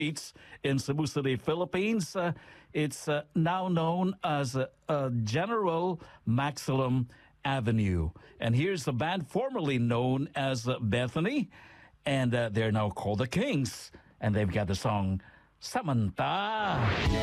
streets in Cebu City, Philippines. It's now known as General Maximum Avenue. And here's the band formerly known as Bethany, and they're now called the Kings. And they've got the song Samantha.